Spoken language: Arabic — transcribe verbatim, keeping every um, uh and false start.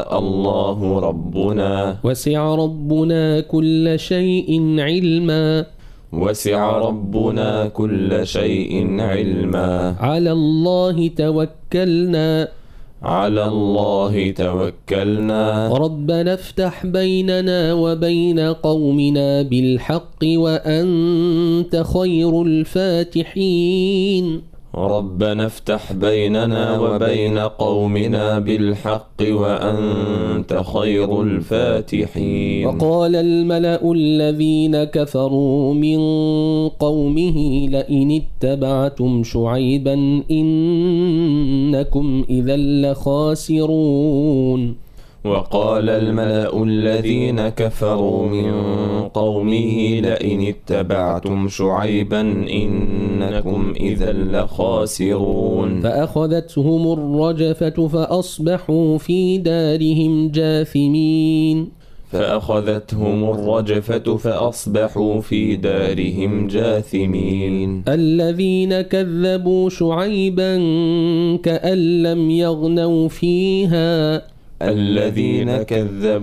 الله ربنا وسع ربنا كل شيء علما وسع ربنا كل شيء علما على الله توكلنا على الله توكلنا ربنا افتح بيننا وبين قومنا بالحق وأنت خير الفاتحين ربنا افتح بيننا وبين قومنا بالحق وأنت خير الفاتحين. وقال الملأ الذين كفروا من قومه لئن اتبعتم شعيبا إنكم إذا لخاسرون وقال الملأ الذين كفروا من قومه لئن اتبعتم شعيبا إنكم إذا لخاسرون فأخذتهم الرجفة فأصبحوا في دارهم جاثمين فأخذتهم الرجفة فأصبحوا في دارهم جاثمين. الذين كذبوا شعيبا كأن لم يغنوا فيها الذين كذبوا